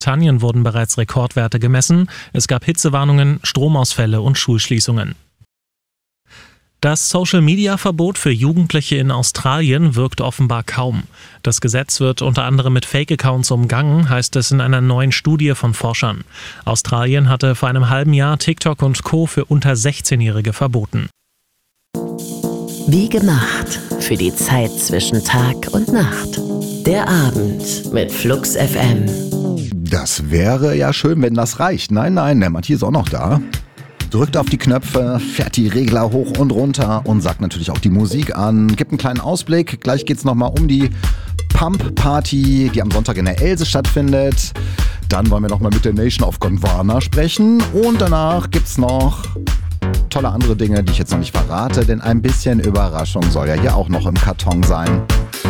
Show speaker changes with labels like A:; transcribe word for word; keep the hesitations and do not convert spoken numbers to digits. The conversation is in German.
A: Großbritannien wurden bereits Rekordwerte gemessen. Es gab Hitzewarnungen, Stromausfälle und Schulschließungen. Das Social-Media-Verbot für Jugendliche in Australien wirkt offenbar kaum. Das Gesetz wird unter anderem mit Fake-Accounts umgangen, heißt es in einer neuen Studie von Forschern. Australien hatte vor einem halben Jahr TikTok und Co. für unter sechzehnjährige verboten.
B: Wie gemacht für die Zeit zwischen Tag und Nacht. Der Abend mit Flux F M.
C: Das wäre ja schön, wenn das reicht. Nein, nein, der Matthias ist auch noch da. Drückt auf die Knöpfe, fährt die Regler hoch und runter und sagt natürlich auch die Musik an. Gibt einen kleinen Ausblick. Gleich geht's nochmal um die Pump-Party, die am Sonntag in der Else stattfindet. Dann wollen wir nochmal mit der Nation of Gondwana sprechen. Und danach gibt's noch tolle andere Dinge, die ich jetzt noch nicht verrate. Denn ein bisschen Überraschung soll ja hier auch noch im Karton sein.